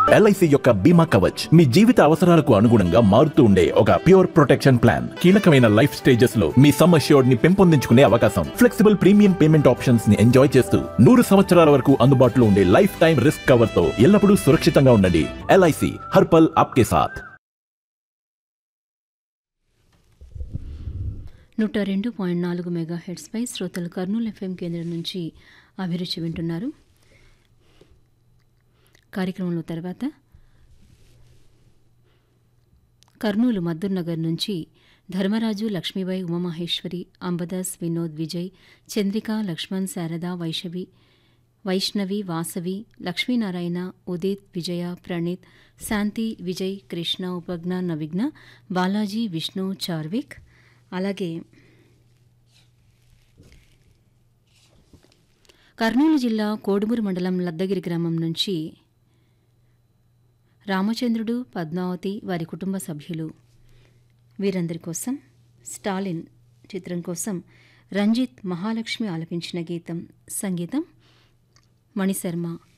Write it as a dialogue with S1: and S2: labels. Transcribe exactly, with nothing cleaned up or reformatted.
S1: LIC యొక్క బీమా కవచ్ మీ జీవిత అవసరాలకు అనుగుణంగా మారుతూ ఉండే ఒక ప్యూర్ ప్రొటెక్షన్ ప్లాన్. కీలకమైన లైఫ్ స్టేజెస్ లో మీ సమ్ అష్యూర్డ్ ని పెంపొందించుకునే అవకాశం, ఫ్లెక్సిబుల్ ప్రీమియం పేమెంట్ ఆప్షన్స్ ని ఎంజాయ్ చేస్తూ నూరు సంవత్సరాల వరకు అందుబాటులో ఉండే లైఫ్ టైం రిస్క్ కవర్ తో ఎల్లప్పుడూ సురక్షితంగా ఉండండి. ఎల్ఐసి హర్పల్ ఆప్కే సాథ్.
S2: నూట రెండు పాయింట్ నాలుగు మెగా హెడ్స్ పై శ్రోతలు కర్నూలు ఎఫ్ఎం కేంద్రం నుంచి అభిరుచి వింటున్నారు. కార్యక్రమంలో తర్వాత కర్నూలు మద్దూర్ నగర్ నుంచి ధర్మరాజు, లక్ష్మీబాయి, ఉమామహేశ్వరి, అంబదాస్, వినోద్, విజయ్, చంద్రిక, లక్ష్మణ్, శారద, వైషవి వైష్ణవి, వాసవి, లక్ష్మీనారాయణ, ఉదిత్, విజయ, ప్రణీత్, శాంతి, విజయ్, కృష్ణ, ఉపజ్ఞ, నవిఘ్న, బాలాజీ, విష్ణు, చార్విక్. అలాగే కర్నూలు జిల్లా కోడుమూరు మండలం లద్దగిరి గ్రామం నుంచి రామచంద్రుడు, పద్మావతి, వారి కుటుంబ సభ్యులు వీరందరి కోసం స్టాలిన్ చిత్రం కోసం రంజిత్, మహాలక్ష్మి ఆలపించిన గీతం. సంగీతం మణిశర్మ.